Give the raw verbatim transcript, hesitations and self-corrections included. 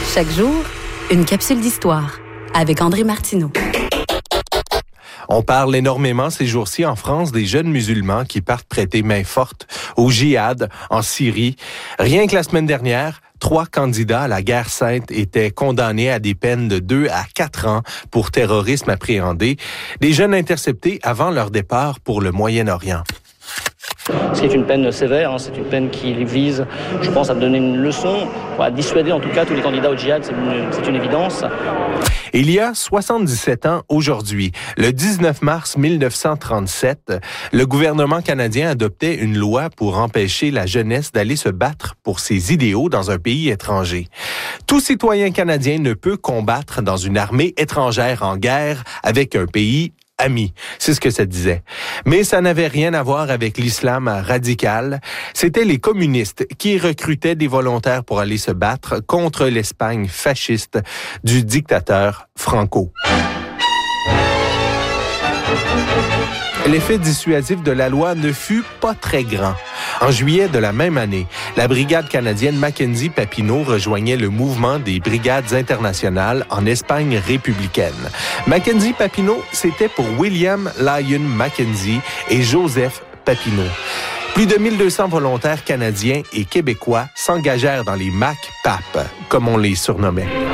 Chaque jour, une capsule d'histoire avec André Martineau. On parle énormément ces jours-ci en France des jeunes musulmans qui partent prêter main forte au djihad en Syrie. Rien que la semaine dernière, trois candidats à la guerre sainte étaient condamnés à des peines de deux à quatre ans pour terrorisme appréhendé. Des jeunes interceptés avant leur départ pour le Moyen-Orient. C'est une peine sévère, hein, c'est une peine qui vise, je pense, à donner une leçon, à dissuader en tout cas tous les candidats au djihad, c'est une, c'est une évidence. Il y a soixante-dix-sept ans aujourd'hui, le dix-neuf mars mille neuf cent trente-sept, le gouvernement canadien adoptait une loi pour empêcher la jeunesse d'aller se battre pour ses idéaux dans un pays étranger. Tout citoyen canadien ne peut combattre dans une armée étrangère en guerre avec un pays amis. C'est ce que ça disait. Mais ça n'avait rien à voir avec l'islam radical. C'était les communistes qui recrutaient des volontaires pour aller se battre contre l'Espagne fasciste du dictateur Franco. L'effet dissuasif de la loi ne fut pas très grand. En juillet de la même année, la brigade canadienne Mackenzie-Papineau rejoignait le mouvement des brigades internationales en Espagne républicaine. Mackenzie-Papineau, c'était pour William Lyon Mackenzie et Joseph Papineau. Plus de mille deux cents volontaires canadiens et québécois s'engagèrent dans les Mac-P A P, comme on les surnommait.